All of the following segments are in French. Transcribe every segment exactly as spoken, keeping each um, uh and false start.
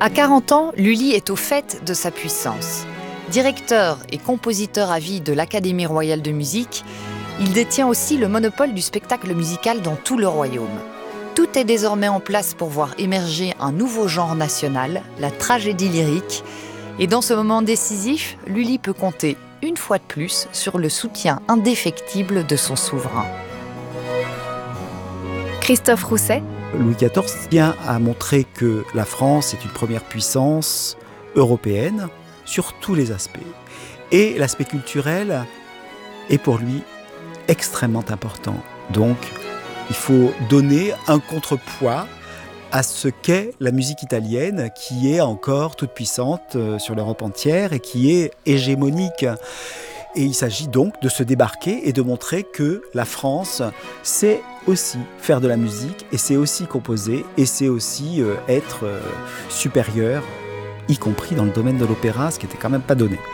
À quarante ans, Lully est au fait de sa puissance. Directeur et compositeur à vie de l'Académie royale de musique, il détient aussi le monopole du spectacle musical dans tout le royaume. Tout est désormais en place pour voir émerger un nouveau genre national, la tragédie lyrique. Et dans ce moment décisif, Lully peut compter une fois de plus sur le soutien indéfectible de son souverain. Christophe Rousset. Louis quatorze tient à montrer que la France est une première puissance européenne sur tous les aspects. Et l'aspect culturel est pour lui extrêmement important. Donc, il faut donner un contrepoids à ce qu'est la musique italienne, qui est encore toute puissante sur l'Europe entière et qui est hégémonique. Et il s'agit donc de se débarquer et de montrer que la France sait aussi faire de la musique, et c'est aussi composer, et c'est aussi euh, être euh, supérieur, y compris dans le domaine de l'opéra, ce qui n'était quand même pas donné.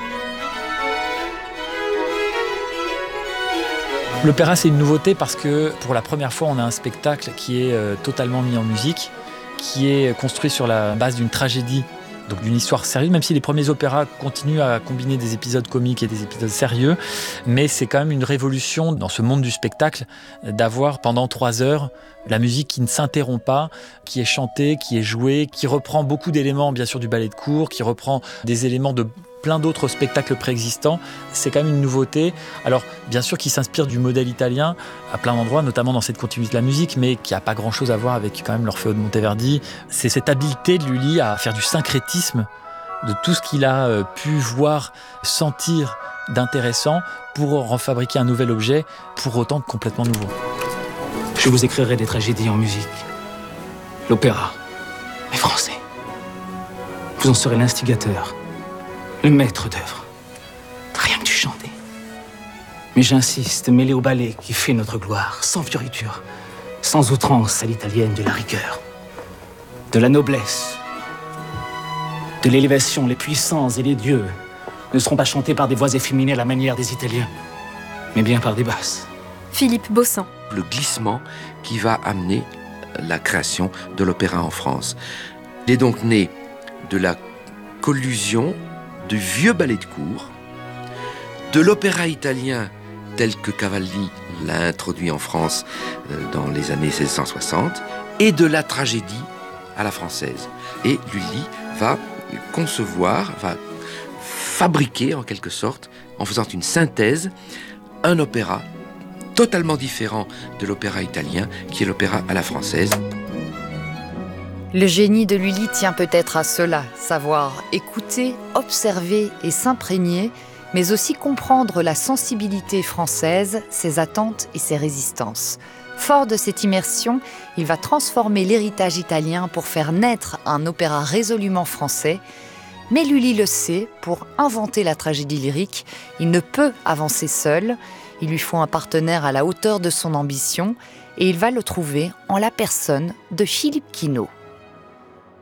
L'opéra, c'est une nouveauté parce que pour la première fois, on a un spectacle qui est euh, totalement mis en musique, qui est construit sur la base d'une tragédie, donc d'une histoire sérieuse, même si les premiers opéras continuent à combiner des épisodes comiques et des épisodes sérieux, mais c'est quand même une révolution dans ce monde du spectacle d'avoir pendant trois heures la musique qui ne s'interrompt pas, qui est chantée, qui est jouée, qui reprend beaucoup d'éléments bien sûr du ballet de cour, qui reprend des éléments de plein d'autres spectacles préexistants. C'est quand même une nouveauté. Alors, bien sûr, qui s'inspire du modèle italien à plein d'endroits, notamment dans cette continuité de la musique, mais qui n'a pas grand-chose à voir avec quand même l'Orfeo de Monteverdi. C'est cette habileté de Lully à faire du syncrétisme de tout ce qu'il a pu voir, sentir d'intéressant pour en fabriquer un nouvel objet, pour autant complètement nouveau. Je vous écrirai des tragédies en musique. L'opéra, mais français. Vous en serez l'instigateur, le maître d'œuvre. Rien que du chanter. Mais j'insiste, mêlé au ballet qui fait notre gloire, sans fioriture, sans outrance à l'italienne de la rigueur, de la noblesse, de l'élévation. Les puissants et les dieux ne seront pas chantés par des voix efféminées à la manière des Italiens, mais bien par des basses. Philippe Baussan. Le glissement qui va amener la création de l'opéra en France. Il est donc né de la collusion du vieux ballet de cour, de l'opéra italien tel que Cavalli l'a introduit en France dans les années seize cent soixante, et de la tragédie à la française. Et Lully va concevoir, va fabriquer en quelque sorte, en faisant une synthèse, un opéra totalement différent de l'opéra italien, qui est l'opéra à la française. Le génie de Lully tient peut-être à cela, savoir écouter, observer et s'imprégner, mais aussi comprendre la sensibilité française, ses attentes et ses résistances. Fort de cette immersion, il va transformer l'héritage italien pour faire naître un opéra résolument français. Mais Lully le sait, pour inventer la tragédie lyrique, il ne peut avancer seul. Il lui faut un partenaire à la hauteur de son ambition, et il va le trouver en la personne de Philippe Quinault.